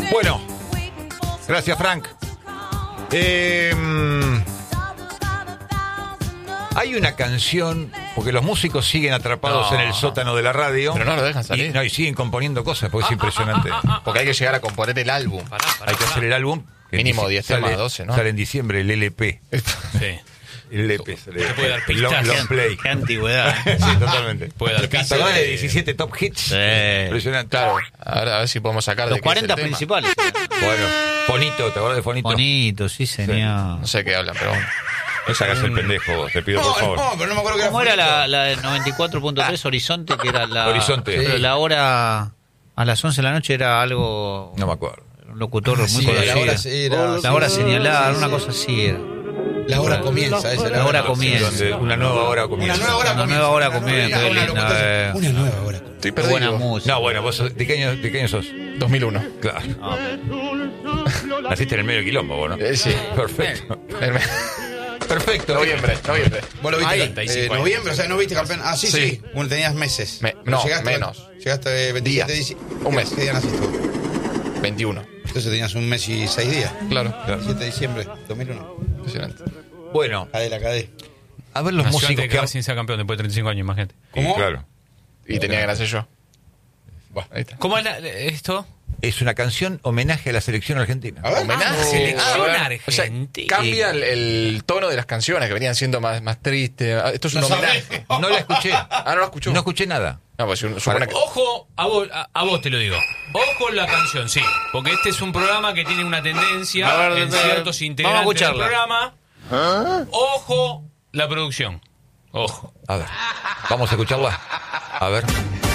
Bueno, gracias, Frank. Hay una canción, porque los músicos siguen atrapados en el sótano de la radio. Pero no lo dejan salir. Y siguen componiendo cosas, porque es impresionante. Porque hay que llegar a componer el álbum. Hay que hacer el álbum. Mínimo 10 temas, 12, ¿no? Sale en diciembre el LP. Sí. El LP sale. Se puede dar pistas. Long play. Qué antigüedad. Sí, totalmente. Puede dar pistas. ¿Te acordás de 17 top hits? Sí. Impresionante. Claro, ahora a ver si podemos sacar Los de qué es el 40 tema. principales. Bueno, Fonito, ¿te acordás de Fonito? Bonito, sí, señor. No sé qué hablan, pero bueno. No sacas el pendejo, vos, te pido por favor. No, pero no me acuerdo que ¿Cómo era la del 94.3 Horizonte? Que era la. Horizonte. Pero Sí. la hora. A las 11 de la noche era algo. No me acuerdo. Un locutor muy sí, conocido. la hora sí era. La hora señalada, sí, una sí. cosa así era. La hora comienza, esa La hora comienza. Donde una nueva hora comienza. Una nueva hora Una comienza. nueva hora comienza, qué linda, Una nueva hora. Estoy Qué buena perdido. música. No, bueno, vos sos, ¿de qué año sos? 2001. Claro. Naciste en el medio del quilombo, vos, ¿no? Sí. Perfecto. Perfecto. Noviembre. ¿Vos lo viste? Ahí, 35 noviembre, o sea, ¿no viste campeón? Ah, sí, Sí. sí. Bueno, tenías meses. No, Pero menos. Llegaste 27 Días. de diciembre. Un mes. ¿Qué día naciste? 21. Entonces tenías un mes y 6 días. Claro. 7 de diciembre, 2001. Impresionante. Bueno, La cadé. a ver los Nació músicos antes de que quedar han... sin ser campeón después de 35 años, imagínate. ¿Cómo? Claro. Y tenía que nacer yo. Ahí está. ¿Cómo es esto? Es una canción homenaje a la selección argentina. A ver. Homenaje. Selección A ver, o sea, argentina. cambia el tono de las canciones que venían siendo más tristes. Esto es un No homenaje. No la escuché. Ah, no lo escuchó. No escuché nada. No, pues supone que. Ojo, a vos te lo digo. Ojo la canción, sí. Porque este es un programa que tiene una tendencia A ver, en ciertos integrantes vamos a del escucharla. programa. Ojo la producción. Ojo. A ver. Vamos a escucharla. A ver.